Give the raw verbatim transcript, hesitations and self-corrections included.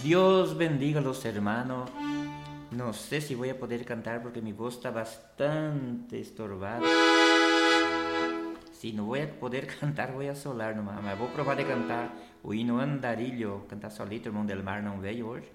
Dios bendiga a los hermanos. No sé si voy a poder cantar porque mi voz está bastante estorbada. Si no voy a poder cantar, voy a solar nomás. Mas vou provar de cantar o hino andarilho, cantar solito, irmão Delmar não veio hoje.